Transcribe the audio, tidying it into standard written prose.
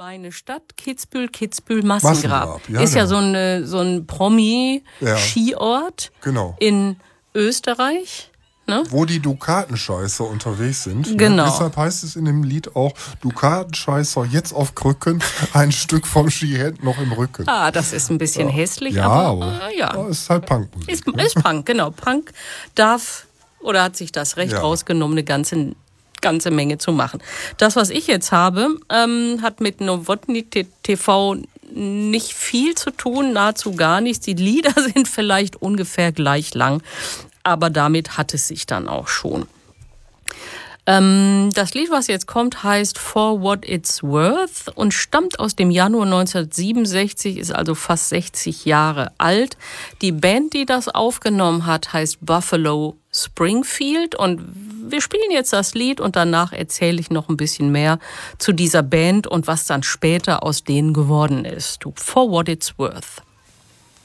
Meine Stadt, Kitzbühel Massengrab. Ja, ist ja genau. so ein Promi-Skiort in Österreich. Ne? Wo die Dukatenscheißer unterwegs sind. Genau. Ne? Deshalb heißt es in dem Lied auch, Dukatenscheißer jetzt auf Krücken, ein Stück vom Skihemd noch im Rücken. Das ist ein bisschen hässlich, ja, aber ist halt Punkmusik. Ist Punk, genau. Punk darf oder hat sich das Recht rausgenommen, eine ganze Menge zu machen. Das, was ich jetzt habe, hat mit Novotny TV nicht viel zu tun, nahezu gar nichts. Die Lieder sind vielleicht ungefähr gleich lang, aber damit hat es sich dann auch schon. Das Lied, was jetzt kommt, heißt For What It's Worth und stammt aus dem Januar 1967, ist also fast 60 Jahre alt. Die Band, die das aufgenommen hat, heißt Buffalo Springfield und wir spielen jetzt das Lied und danach erzähle ich noch ein bisschen mehr zu dieser Band und was dann später aus denen geworden ist. For What It's Worth.